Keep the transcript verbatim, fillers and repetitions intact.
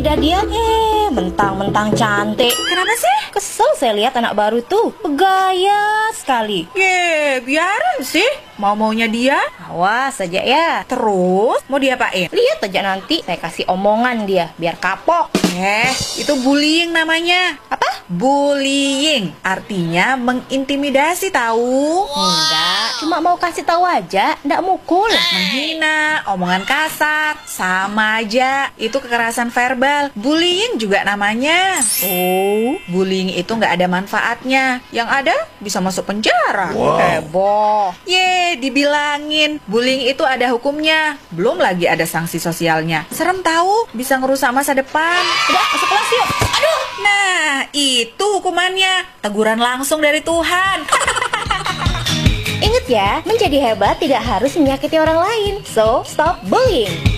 dah dia. Eh, mentang-mentang cantik. Kenapa sih? Kesel saya lihat anak baru tuh. Bergaya sekali. Ye, biarin sih. Mau-maunya dia. Awas saja ya. Terus, mau diapain? Lihat aja nanti saya kasih omongan dia biar kapok. Eh, itu bullying namanya. Apa? Bullying. Artinya mengintimidasi tahu. Enggak, cuma mau kasih tahu aja, enggak mukul. Menghina, omongan kasar, sama aja. Itu kekerasan verbal. Bullying juga namanya. Oh, Bullying itu nggak ada manfaatnya. Yang ada bisa masuk penjara. heboh. Ye, dibilangin bullying itu ada hukumnya. Belum lagi ada sanksi sosialnya. Serem tahu, bisa ngerusak masa depan. Udah, masuk kelas yuk. Aduh, nah itu hukumannya. Teguran langsung dari Tuhan. Ingat ya, menjadi hebat tidak harus menyakiti orang lain. So, stop bullying.